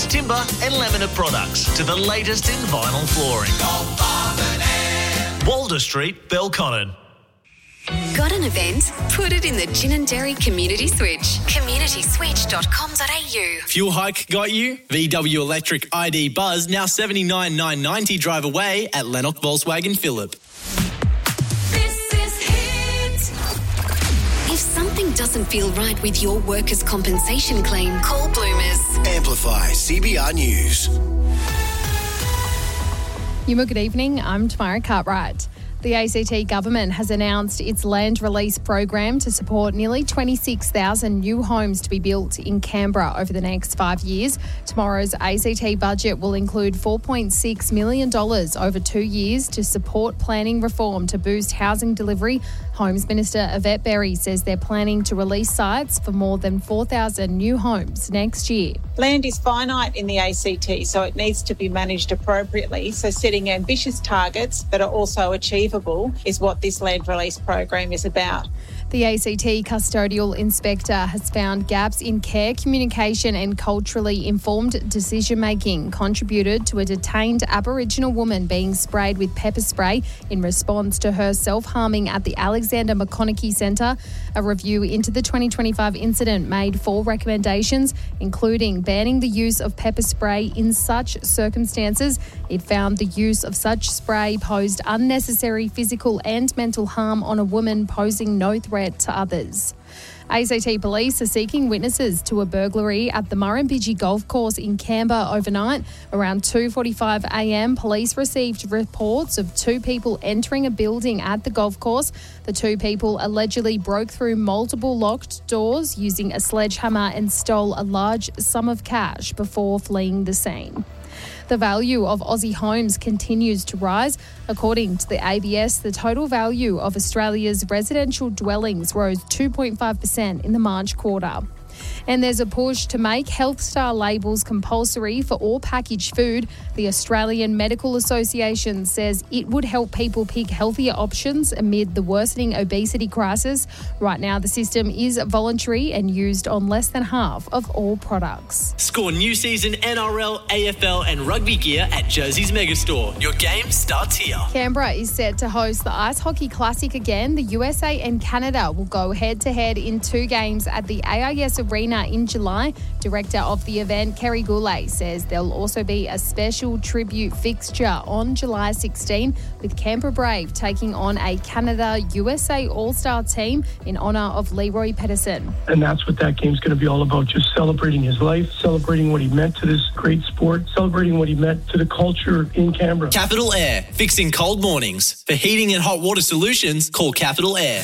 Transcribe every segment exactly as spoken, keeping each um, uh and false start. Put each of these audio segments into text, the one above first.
timber and laminate products to the latest in vinyl flooring. Walder Street, Belconnen. Got an event? Put it in the Gin and Dairy Community Switch. community switch dot com dot a u. Fuel hike got you? V W Electric I D Buzz now seventy-nine thousand nine hundred ninety drive away at Lennox Volkswagen Phillip. This is Hit. If something doesn't feel right with your workers' compensation claim, call Bloomers. Amplify C B R News. Yuma, good evening. I'm Tamara Cartwright. The A C T government has announced its land release program to support nearly twenty-six thousand new homes to be built in Canberra over the next five years. Tomorrow's A C T budget will include four point six million dollars over two years to support planning reform to boost housing delivery. Homes Minister Yvette Berry says they're planning to release sites for more than four thousand new homes next year. Land is finite in the A C T, so it needs to be managed appropriately. So setting ambitious targets that are also achievable is what this land release program is about. The A C T custodial inspector has found gaps in care, communication and culturally informed decision-making contributed to a detained Aboriginal woman being sprayed with pepper spray in response to her self-harming at the Alexander McConaughey Centre. A review into the twenty twenty-five incident made four recommendations, including banning the use of pepper spray in such circumstances. It found the use of such spray posed unnecessary physical and mental harm on a woman, posing no threat to others. A C T police are seeking witnesses to a burglary at the Murrumbidgee Golf Course in Canberra overnight. Around two forty-five a m, police received reports of two people entering a building at the golf course. The two people allegedly broke through multiple locked doors using a sledgehammer and stole a large sum of cash before fleeing the scene. The value of Aussie homes continues to rise. According to the A B S, the total value of Australia's residential dwellings rose two point five percent in the March quarter. And there's a push to make Health Star labels compulsory for all packaged food. The Australian Medical Association says it would help people pick healthier options amid the worsening obesity crisis. Right now, the system is voluntary and used on less than half of all products. Score new season N R L, A F L and rugby gear at Jersey's Megastore. Your game starts here. Canberra is set to host the Ice Hockey Classic again. The U S A and Canada will go head-to-head in two games at the A I S Arena in July. Director of the event, Kerry Goulet, says there'll also be a special tribute fixture on July sixteenth with Canberra Brave taking on a Canada-U S A All-Star team in honour of Leroy Pettersson. And that's what that game's going to be all about, just celebrating his life, celebrating what he meant to this great sport, celebrating what he meant to the culture in Canberra. Capital Air, fixing cold mornings. For heating and hot water solutions, call Capital Air.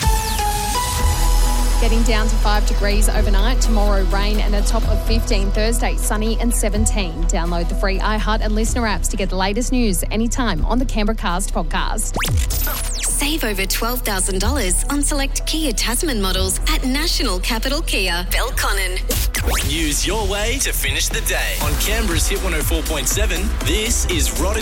Getting down to five degrees overnight. Tomorrow, rain and a top of fifteen. Thursday, sunny and seventeen. Download the free iHeart and Listener apps to get the latest news anytime on the Canberra Cast podcast. Save over twelve thousand dollars on select Kia Tasman models at National Capital Kia, Belconnen. Use your way to finish the day. On Canberra's Hit one oh four point seven, this is Rod and